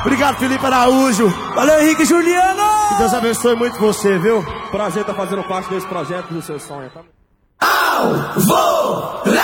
Obrigado, Felipe Araújo. Valeu, Henrique Juliano. Que Deus abençoe muito você, viu? Prazer estar fazendo parte desse projeto do seu sonho, tá? Alvorada!